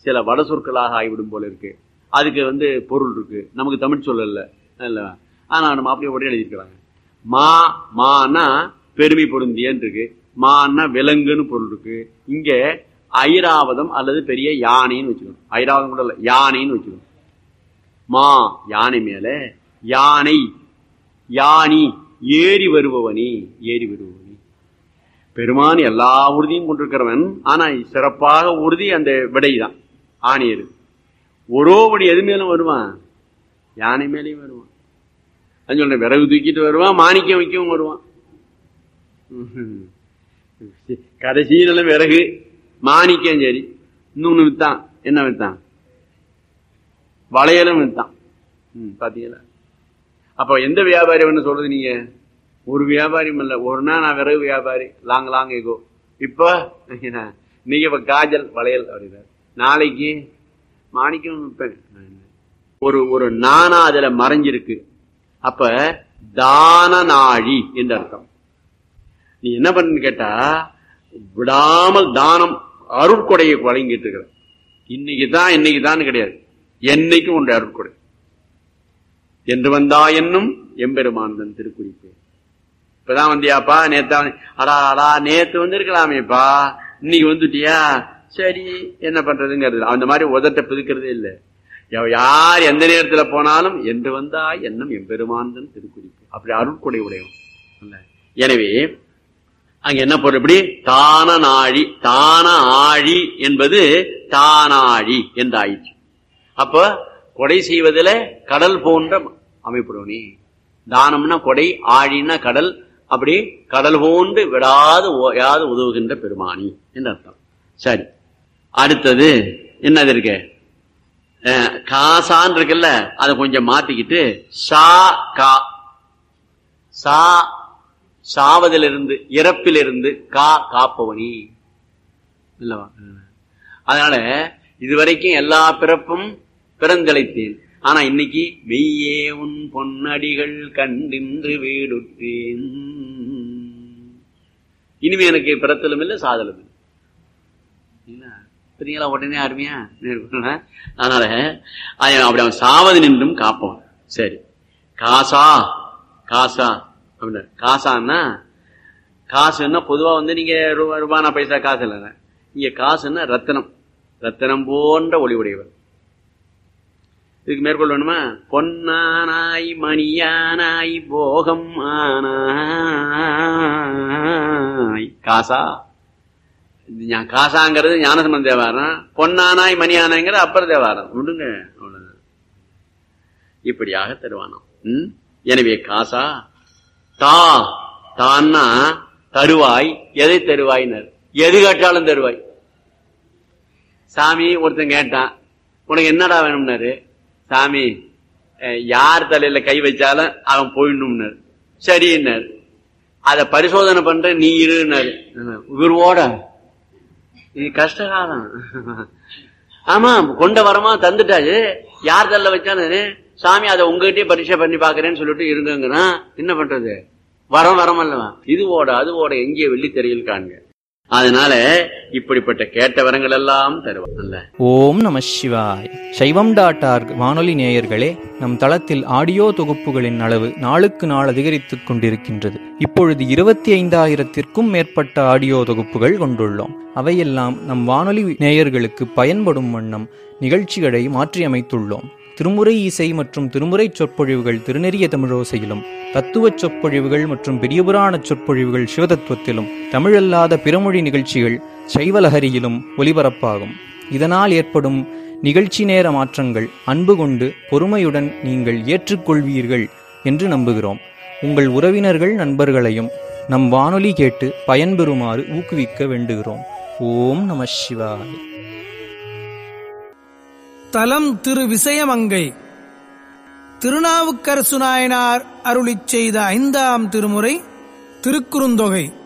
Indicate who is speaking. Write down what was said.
Speaker 1: சில வட சொற்களாக ஆகிவிடும் போல இருக்கு. அதுக்கு பொருள் இருக்கு, நமக்கு தமிழ் சொல்லல இல்ல. ஆனா நம்ம அப்படியே உடனே எழுதியிருக்கிறாங்க. மா மானா பெருமை பொருந்தியன்னு இருக்கு, மான்னா விலங்குன்னு பொருள் இருக்கு. இங்க ஐராவதம் அல்லது பெரிய யானைன்னு வச்சுக்கணும். ஐராவதம் கூட இல்ல, யானைன்னு வச்சுக்கணும். மா யானை மேல, யானை யானி ஏறி வருபவனி, ஏறி வருபவனி. பெருமான் எல்லா உறுதியும் கொண்டிருக்கிறவன். ஆனா சிறப்பாக உறுதி அந்த விடைதான், ஆணையர். ஒரோபடி எது மேலும் வருவான், யானை மேலேயும் வருவான். அது சொல்றேன், விறகு தூக்கிட்டு வருவான், மாணிக்கம் வைக்கவும் வருவான். கடைசியில விறகு மாணிக்கம் சரி. இன்னொன்னு வித்தான், என்ன வித்தான், வளையலும் வித்தான். பாத்தீங்களா? அப்ப எந்த வியாபாரி வேணும் சொல்றது நீங்க? ஒரு வியாபாரியும் இல்ல. ஒரு நாள் நான் விறகு வியாபாரி, லாங் எகோ. இப்ப நீங்க இப்ப காஜல் வளையல் அப்படின்னா, நாளைக்கு மாணிக்கம் விற்பேன். ஒரு நானா அதுல மறைஞ்சிருக்கு. அப்ப தான நாழி என்று அர்த்தம். நீ என்ன பண்ணு கேட்டா, விடாமல் தானம் அருட்கொடையை வழங்கிட்டு இருக்கிற. இன்னைக்கு தான் கிடையாது, என்னைக்கும் உண்டு அருட்கொடை. என்று வந்தா என்னும் எம்பெருமான் திருக்குறிப்பு. இப்பதான் வந்தியாப்பா, நேத்தா அடா நேத்து வந்திருக்கலாமேப்பா, இன்னைக்கு வந்துட்டியா, சரி என்ன பண்றதுங்கிறது. அந்த மாதிரி உதட்ட பிதுக்கிறதே இல்லை. யார் எந்த நேரத்துல போனாலும் என்று வந்தா என்னும் எம்பெருமான் திருக்குறிப்பு. அப்படி அருட்கொடை உடையவன். எனவே அங்க என்ன பொருள், இப்படி தான நாழி, தான ஆழி என்பது தானாழி என்று ஆயிடுச்சு. அப்ப கொடை செய்வதில் கடல் போன்ற அமைப்புடனே. தானம்னா கொடை, ஆழின்னா கடல். அப்படி கடல் போன்று விடாது ஓயாது உதவுகின்ற பெருமானி என்று அர்த்தம். சரி, அடுத்தது என்னது இருக்கு, காசான் இருக்குல்ல, அதை கொஞ்சம் மாத்திக்கிட்டு சா கா, சா சாவதிலிருந்து இறப்பிலிருந்து, கா காப்பவனி இல்லவா. அதனால இதுவரைக்கும் எல்லா பிறப்பும் பிறந்தளித்தேன். ஆனா இன்னைக்கு மெய்யே உன் பொன்னடிகள் கண்டின்று வீடுற்றேன். இனிமே எனக்கு பிறத்தலும் இல்லை சாதலும் இல்லை. சரிங்களா? உடனே அருமையா. அதனால அப்படி அவன் சாவது நின்றும் காப்பவன். சரி, காசா காசா அப்படின்னா, காசான்னா காசுன்னா பொதுவா நீங்க ரூபானா பைசா காசு இல்லைங்க. இங்க காசுன்னா ரத்தனம், ரத்தனம் போன்ற ஒளி உடையவர். இதுக்கு மேற்கொள்ள வேணுமா, பொன்னானாய் மணியானாய் போகம் ஆனாய் காசா. காசாங்கிறது ஞானசம்பந்த தேவாரம், பொன்னானாய் மணியானாய்ங்கிற அப்பர் தேவாரம். விடுங்க, அவ்வளவுதான். இப்படியாக தருவானாம். எனவே காசா தா, தான்னா தருவாய். எதை தருவாயினர், எது கேட்டாலும் தருவாய். சாமி ஒருத்தன் கேட்டான், உனக்கு என்னடா வேணும்னாரு. சாமி யார் தலையில கை வச்சாலும் அவன் போயிடணும்னாரு. சரின்னாரு. அத பரிசோதனை பண்ற நீ இருன்னாரு. இவரோட இது கஷ்டகாலம். ஆமா, கொண்ட வரமா தந்துட்டாரு. யார் தள்ள வச்சானு சாமி அதை உங்ககிட்டயே பரீட்சை பண்ணி பாக்குறேன்னு சொல்லிட்டு இருங்கிறான். என்ன பண்றது, வரம் அல்லவா. இது ஓட அது ஓட எங்கே வெள்ளி தெரியல் காண்க. அதனால இப்படிப்பட்ட கேட்ட வரங்கள் எல்லாம் தருவாங்க.
Speaker 2: ஓம் நம சிவாய். சைவம்.org வானொலி நேயர்களே, நம் தளத்தில் ஆடியோ தொகுப்புகளின் அளவு நாளுக்கு நாள் அதிகரித்துக் கொண்டிருக்கின்றது. இப்பொழுது 25,000-க்கும் மேற்பட்ட ஆடியோ தொகுப்புகள் கொண்டுள்ளோம். அவையெல்லாம் நம் வானொலி நேயர்களுக்கு பயன்படும் வண்ணம் நிகழ்ச்சிகளை மாற்றியமைத்துள்ளோம். திருமுறை இசை மற்றும் திருமுறை சொற்பொழிவுகள் திருநெறிய தமிழோசையிலும், தத்துவச் சொற்பொழிவுகள் மற்றும் பெரியபுராண சொற்பொழிவுகள் சிவதத்துவத்திலும், தமிழல்லாத பிறமொழி நிகழ்ச்சிகள் சைவலஹரியிலும் ஒலிபரப்பாகும். இதனால் ஏற்படும் நிகழ்ச்சி நேர மாற்றங்கள் அன்பு கொண்டு பொறுமையுடன் நீங்கள் ஏற்றுக்கொள்வீர்கள் என்று நம்புகிறோம். உங்கள் உறவினர்கள் நண்பர்களையும் நம் வானொலி கேட்டு பயன்பெறுமாறு ஊக்குவிக்க வேண்டுகிறோம். ஓம் நம சிவாய.
Speaker 3: தலம் திரு விசயமங்கை. திருநாவுக்கரசு நாயனார் அருளிச் செய்த 5ஆம் திருமுறை திருக்குறுந்தொகை.